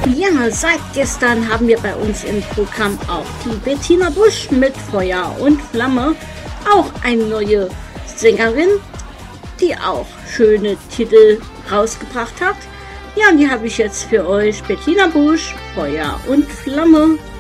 Ja, seit gestern haben wir bei uns im Programm auch die Bettina Busch mit Feuer und Flamme, auch eine neue Sängerin, die auch schöne Titel rausgebracht hat. Ja, und die habe ich jetzt für euch, Bettina Busch, Feuer und Flamme.